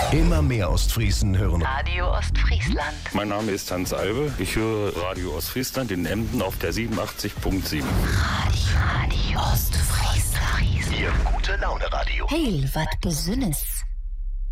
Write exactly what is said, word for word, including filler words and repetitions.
Immer mehr Ostfriesen hören Radio Ostfriesland. Mein Name ist Hans Albe. Ich höre Radio Ostfriesland in Emden auf der siebenundachtzig Komma sieben. Radio, Radio Ostfriesland. Ihr gute Laune Radio. Heil, wat Besünnes.